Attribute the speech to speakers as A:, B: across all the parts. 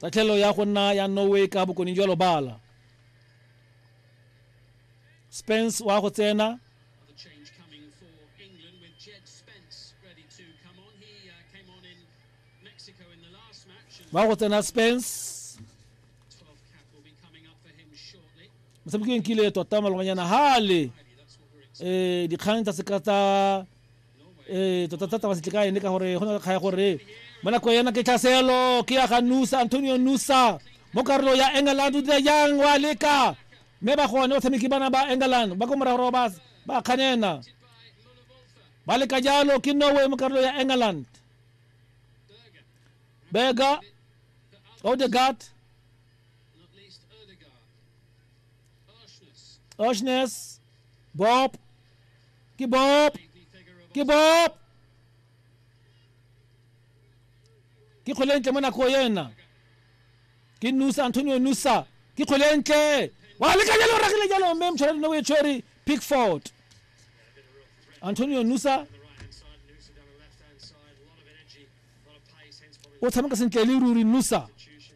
A: tlelo ya go nna ya Norway ka bokoni jwa lobala. Spence wa go tsena.
B: The change coming for England with Jed Spence ready to come on. He came on in Mexico in the last match.
A: Wa go tsena Spence.
B: 12 cap will be coming up for him shortly.
A: Motshameki nkile tota malonganyana hale.
B: That's what we're expecting.
A: Dikgang tsa sekata tota ba se tleka ene ka gore go na kgaya gore bona ko yena ke tlhaselo ke ya ga Nusa Antonio Nusa mo karolo ya England di yang wa leka me ba gone o tshameki bana ba England ba go moraro ba khanena ba leka jalo ke Norway mo karolo ya England. Berger Odegaard
B: Not least Ødegaard.
A: Oshnes Bob ke kholentle mona ko yena ke Nusa Antonio Nusa ke kholentle wa le ka jalo rakile jalo mem tshwara no we tshwari Pickford Antonio Nusa o tshameka sentle le ruri Nusa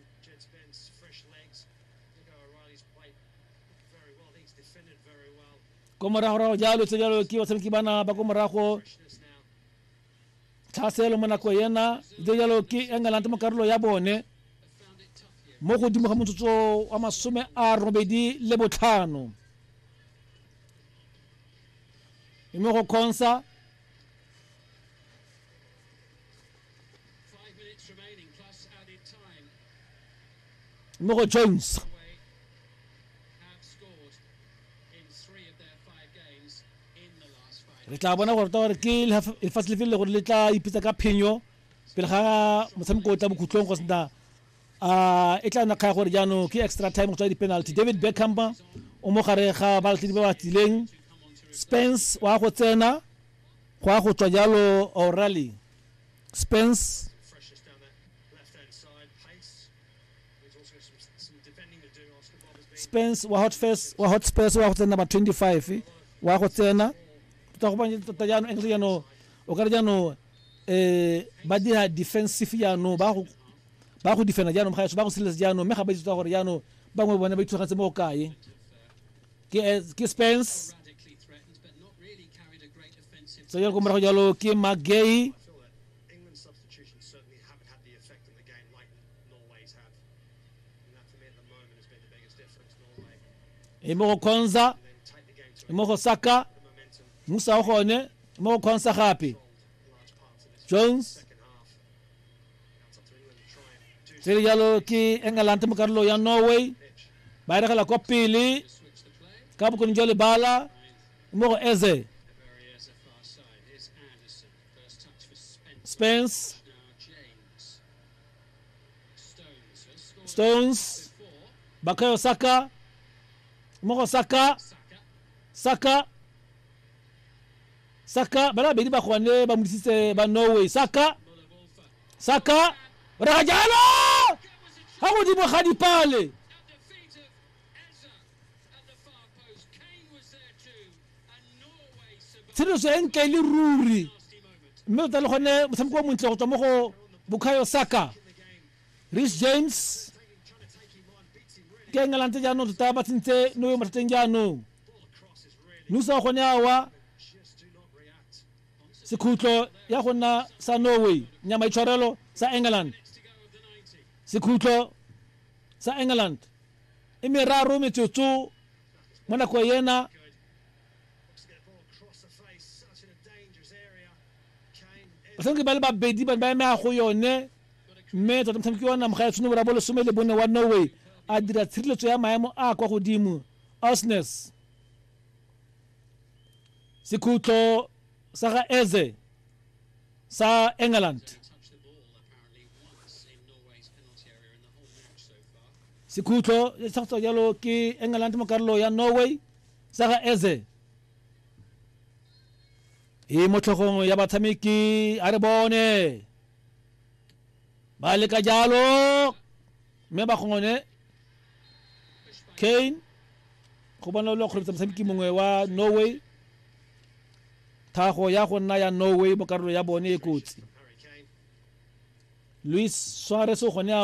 A: komora jalo tsejalo ke tshameki bana ba komora go tlhaselo mona ko yena jalo ke England mo karolo ya bone mo godimo ga motsotso wa 85 mo go Konsa
B: 5 minutes remaining plus added time.
A: mo go Jones
B: Have scored in 3 of their 5 games in the last 5.
A: re tla bona gore ta gore ke le fasilefile gore le tla ipitsa ka phenyo pele ga motshameko o tla bokhutlong go sena e tla nna kgaya gore jaanong ke extra time go tswa di-penalty. David Beckham o mo gare ga balatedi ba ba tileng. Spence wa go tsena go a go tswa jalo O'Reilly. Spence
C: Freshness down that left-hand side, pace. There's also some defending to do. Oscar Bob has been
A: Spence wa hot space wa go tsena ba 25 wa go tsena tota go bana tota jaanong entle jaanong o ka re jaanong ba dira defensive jaanong ba go defenda jaanong ga ba go siletsa jaanong mme ga ba itse gore jaanong bangwe bona ba ithutse mo kae ke Spence
B: Radically threatened, but not really carried a great offensive.
A: so go morago jalo ke McGay
C: I feel that England's substitutions certainly haven't had the effect on the game like Norway's have. And that for me at the moment has been the biggest difference. Norway
A: mo go Konza
C: and then take the game to
A: mo go Saka
C: the momentum
A: Musa o gone mo go Konza gape
C: large parts of this
A: Jones
C: second half. Now it's up to England to try and do
A: se jalo ke England mo karolo ya Norway
C: pitch.
A: ba re la ko pele
B: Switch the play.
A: ka bo jole bala mo go Eze
B: Very as a far side. Here's Anderson. First touch for Spence.
A: Spence
B: Now James. Stones has scored
A: Stones
B: before.
A: Bakayo Saka mo go Saka bala bedi ba gone ba modisitse ba Norway Saka rajalo ha go di mo ga dipale
B: At the feet of Eza at the far post. Kane was there too. And Norway survived
A: tseno se entle le ruri
B: a nasty moment.
A: mme o tla le gone motshameko o montle go tswa mo go Bukayo Saka Reece James
C: Trying to take him on, beats him really.
A: ke England jaanong tota ba tsentse no yo mathateng jaanong
C: Ball across is really
A: Nusa gone awa
C: just do not react.
A: sekhutlo ya go nna sa Norway nyama itshwarelo sa England
B: Minutes to go of the 90.
A: sekhutlo sa England e meraro metsotso mo nako yena
C: Good. Wants to get a ball across the face, such in a dangerous area. Kane is
A: batshameki ba le babedi ba eme ya go yone mme tota motshameki wa naga ya tshwane borabo lesome le bone wa Norway a dira tshireletso ya maemo a kwa godimo Osnes sekhutlo sa ga Eze sa England
B: Touched the ball apparently once in Norway's penalty area in the whole match so far.
A: sekhutlo ya tshatso jalo ke England mo karolo ya Norway sa ga Eze e motlhogong ya batshameki a re bone ba le ka jalo mme ba gone Kane go bona lo go motshameki mongwe wa Norway thago ya go nna ya Norway mo karolo ya bone e kotsi
C: Harry Kane.
A: Luis Suarez o gone